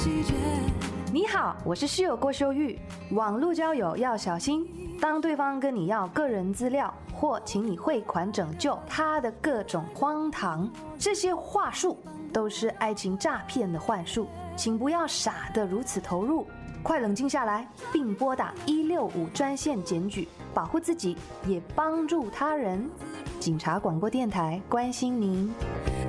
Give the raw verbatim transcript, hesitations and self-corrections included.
你好，我是室友郭秀玉。网络交友要小心，当对方跟你要个人资料或请你汇款拯救他的各种荒唐，这些话术都是爱情诈骗的幻术，请不要傻得如此投入，快冷静下来，并拨打一六五专线检举，保护自己也帮助他人。警察广播电台关心您。